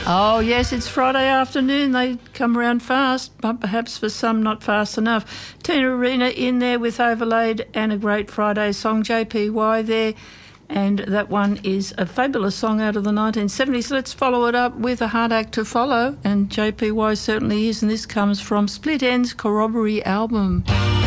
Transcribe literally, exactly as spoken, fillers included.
Oh, yes, it's Friday afternoon. They come around fast, but perhaps for some not fast enough. Tina Arena in there with Overlaid and a great Friday song, J P Y there. And that one is a fabulous song out of the nineteen seventies. Let's follow it up with a hard act to follow. And J P Y certainly is. And this comes from Split Enz' Corroboree album.